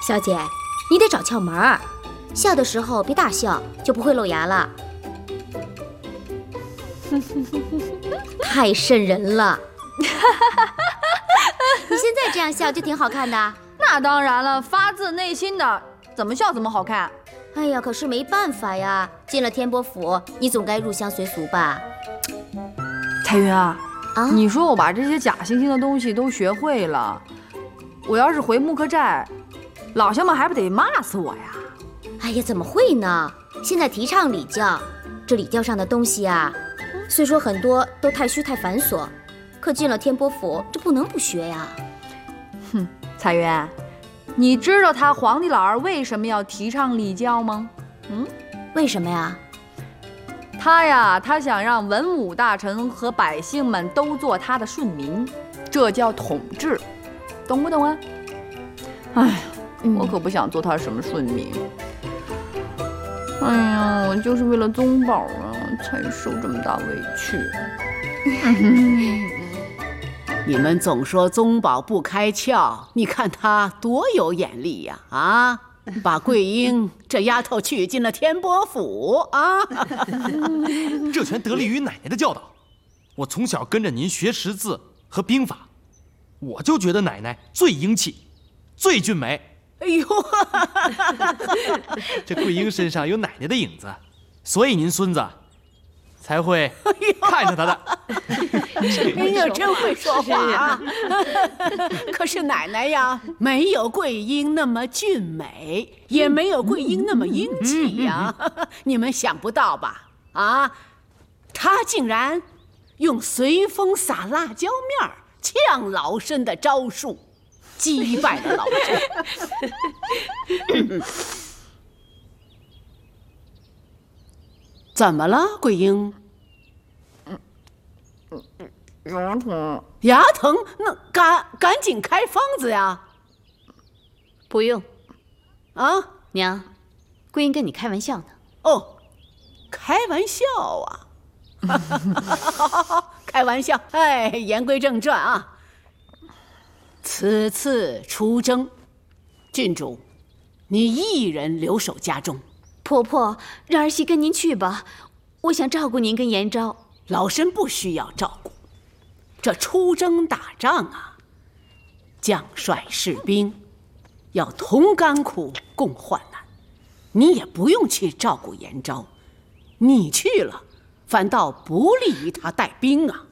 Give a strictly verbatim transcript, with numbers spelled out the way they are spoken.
小姐，你得找窍门儿，笑的时候别大笑，就不会露牙了。太瘆人了！你现在这样笑就挺好看的。 那当然了，发自内心的，怎么笑怎么好看。 哎呀，可是没办法呀，进了天波府，你总该入乡随俗吧？ 彩云啊， 啊， 你说我把这些假惺惺的东西都学会了，我要是回木克寨，老乡们还不得骂死我呀？ 哎呀，怎么会呢？现在提倡礼教，这礼教上的东西啊，虽说很多都太虚太繁琐，可进了天波府，这不能不学呀。 哼，彩云，你知道他皇帝老儿为什么要提倡礼教吗？嗯， 为什么呀？ 他呀，他想让文武大臣和百姓们都做他的顺民，这叫统治，懂不懂啊？哎呀， 嗯、 我可不想做他什么顺民。哎呀，我就是为了宗宝啊，才受这么大委屈。 你们总说宗宝不开窍，你看他多有眼力呀！啊，把桂英这丫头娶进了天波府啊！ 这全得力于奶奶的教导。我从小跟着您学识字和兵法，我就觉得奶奶最英气，最俊美。 哎呦， 这桂英身上有奶奶的影子，所以您孙子才会看上她的。 哎呦，真会说话啊！可是奶奶呀，没有桂英那么俊美，也没有桂英那么英气呀。你们想不到吧？啊，她竟然用随风撒辣椒面呛老身的招数，击败了老身。怎么了，桂英？ 牙疼， 牙疼，那赶赶紧开方子呀！ 不用， 啊， 娘，桂英跟你开玩笑呢。 哦，开玩笑啊！好好好，开玩笑。哎，言归正传啊。此次出征，郡主，你一人留守家中。 婆婆，让儿媳跟您去吧，我想照顾您跟延昭。 老身不需要照顾。这出征打仗啊，将帅士兵要同甘苦共患难，你也不用去照顾延昭，你去了反倒不利于他带兵啊。